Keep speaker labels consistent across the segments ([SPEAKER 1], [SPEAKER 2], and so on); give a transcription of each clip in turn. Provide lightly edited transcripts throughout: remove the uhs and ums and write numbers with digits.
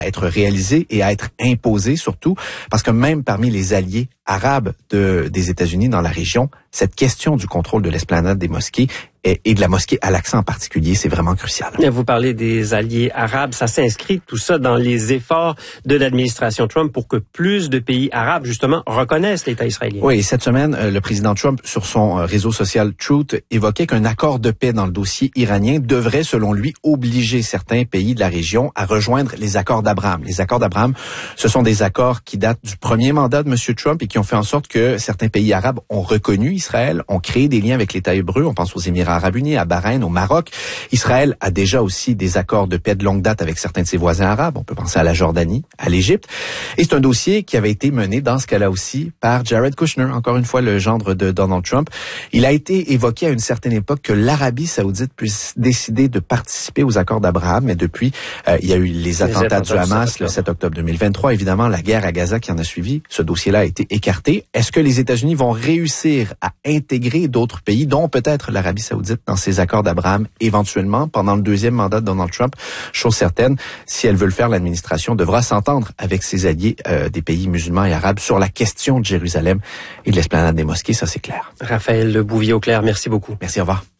[SPEAKER 1] à être réalisé et à être imposé surtout, parce que même parmi les alliés arabes des États-Unis dans la région, cette question du contrôle de l'esplanade des mosquées et de la mosquée Al-Aqsa en particulier, c'est vraiment crucial.
[SPEAKER 2] Vous parlez des alliés arabes, ça s'inscrit tout ça dans les efforts de l'administration Trump pour que plus de pays arabes, justement, reconnaissent l'État israélien.
[SPEAKER 1] Oui, cette semaine, le président Trump, sur son réseau social Truth, évoquait qu'un accord de paix dans le dossier iranien devrait, selon lui, obliger certains pays de la région à rejoindre les accords d'Abraham. Les accords d'Abraham, ce sont des accords qui datent du premier mandat de M. Trump et qui ont fait en sorte que certains pays arabes ont reconnu Israël, ont créé des liens avec l'État hébreu. On pense aux Émirats arabes unis, à Bahreïn, au Maroc. Israël a déjà aussi des accords de paix de longue date avec certains de ses voisins arabes. On peut penser à la Jordanie, à l'Égypte. Et c'est un dossier qui avait été mené dans ce cas-là aussi par Jared Kushner, encore une fois le gendre de Donald Trump. Il a été évoqué à une certaine époque que l'Arabie saoudite puisse décider de participer aux accords d'Abraham, mais depuis, il y a eu les attentats du Hamas le 7 octobre 2023. Évidemment, la guerre à Gaza qui en a suivi. Ce dossier-là a été écarté. Est-ce que les États-Unis vont réussir à intégrer d'autres pays, dont peut-être l'Arabie saoudite, dans ces accords d'Abraham, éventuellement, pendant le deuxième mandat de Donald Trump? Chose certaine, si elle veut le faire, l'administration devra s'entendre avec ses alliés des pays musulmans et arabes sur la question de Jérusalem et de l'esplanade des mosquées, ça c'est clair.
[SPEAKER 2] Raphaël Bouvier-Auclair, merci beaucoup.
[SPEAKER 1] Merci, au revoir.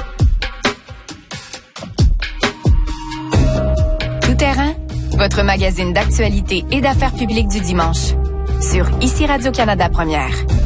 [SPEAKER 3] Tout terrain, votre magazine d'actualité et d'affaires publiques du dimanche. Sur ici Radio-Canada Première.